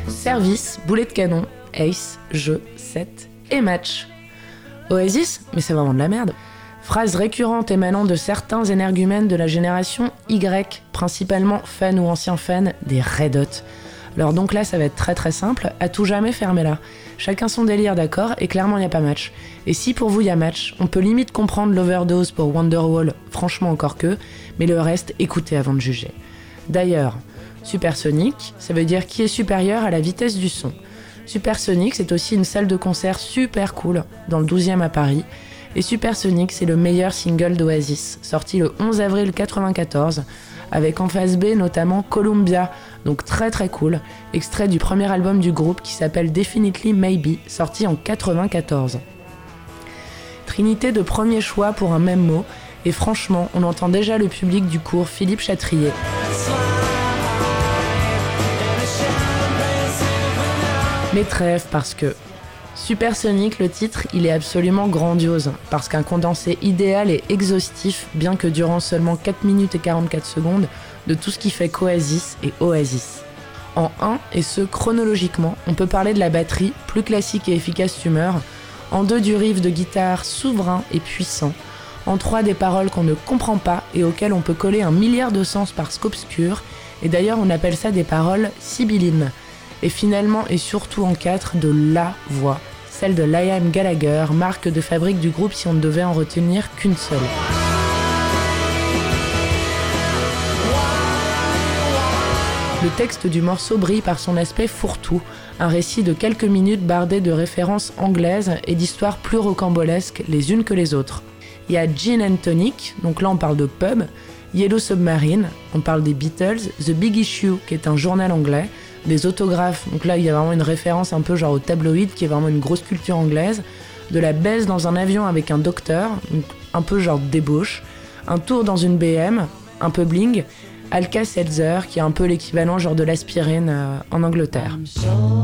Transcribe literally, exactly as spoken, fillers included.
Service, boulet de canon, ace, jeu, set et match. Oasis, mais c'est vraiment de la merde. Phrase récurrente émanant de certains énergumènes de la génération Y, principalement fans ou anciens fans des Red Hot. Alors donc là, ça va être très très simple, à tout jamais fermez-la. Chacun son délire, d'accord, et clairement il n'y a pas match. Et si pour vous il y a match, on peut limite comprendre l'overdose pour Wonderwall, franchement encore que, mais le reste, écoutez avant de juger. D'ailleurs, supersonique, ça veut dire qui est supérieur à la vitesse du son. Supersonic, c'est aussi une salle de concert super cool, dans le douzième à Paris. Et Supersonic, c'est le meilleur single d'Oasis, sorti le onze avril quatre-vingt-quatorze, avec en face B notamment Columbia, donc très très cool, extrait du premier album du groupe qui s'appelle Definitely Maybe, sorti en quatre-vingt-quatorze. Trinité de premier choix pour un même mot, et franchement, on entend déjà le public du cours Philippe Chatrier. Mais trêve, parce que Supersonic, le titre, il est absolument grandiose, parce qu'un condensé idéal et exhaustif, bien que durant seulement quatre minutes et quarante-quatre secondes, de tout ce qui fait qu'Oasis et Oasis. En un, et ce chronologiquement, on peut parler de la batterie, plus classique et efficace tumeur, en deux du riff de guitare souverain et puissant, en trois des paroles qu'on ne comprend pas et auxquelles on peut coller un milliard de sens parce qu'obscurs, et d'ailleurs on appelle ça des paroles sibyllines. Et finalement et surtout en quatre de la voix, celle de Liam Gallagher, marque de fabrique du groupe si on ne devait en retenir qu'une seule. Le texte du morceau brille par son aspect fourre-tout, un récit de quelques minutes bardé de références anglaises et d'histoires plus rocambolesques les unes que les autres. Il y a Gin and Tonic, donc là on parle de pub, Yellow Submarine, on parle des Beatles, The Big Issue, qui est un journal anglais, des autographes, donc là il y a vraiment une référence un peu genre au tabloïd qui est vraiment une grosse culture anglaise, de la baisse dans un avion avec un docteur, donc un peu genre débauche, un tour dans une B M, un peu bling, Alka-Seltzer qui est un peu l'équivalent genre de l'aspirine euh, en Angleterre.